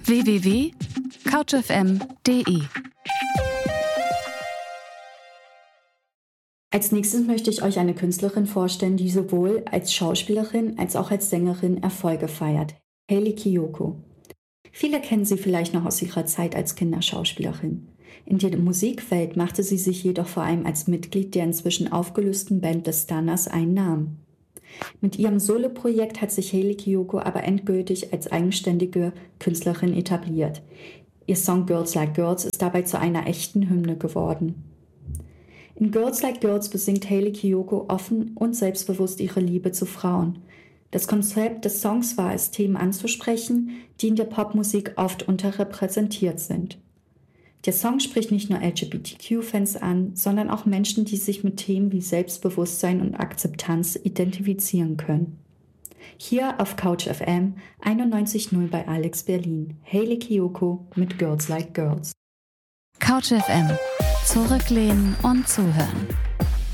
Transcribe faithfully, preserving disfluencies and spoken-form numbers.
w w w punkt couch f m punkt d e. Als nächstes möchte ich euch eine Künstlerin vorstellen, die sowohl als Schauspielerin als auch als Sängerin Erfolge feiert. Hayley Kiyoko. Viele kennen sie vielleicht noch aus ihrer Zeit als Kinderschauspielerin. In der Musikwelt machte sie sich jedoch vor allem als Mitglied der inzwischen aufgelösten Band The Stunners einen Namen. Mit ihrem Soloprojekt hat sich Hayley Kiyoko aber endgültig als eigenständige Künstlerin etabliert. Ihr Song Girls Like Girls ist dabei zu einer echten Hymne geworden. In Girls Like Girls besingt Hayley Kiyoko offen und selbstbewusst ihre Liebe zu Frauen. Das Konzept des Songs war es, Themen anzusprechen, die in der Popmusik oft unterrepräsentiert sind. Der Song spricht nicht nur L G B T Q-Fans an, sondern auch Menschen, die sich mit Themen wie Selbstbewusstsein und Akzeptanz identifizieren können. Hier auf Couch F M einundneunzig Komma null bei Alex Berlin. Hayley Kiyoko mit Girls Like Girls. Couch F M. Zurücklehnen und zuhören.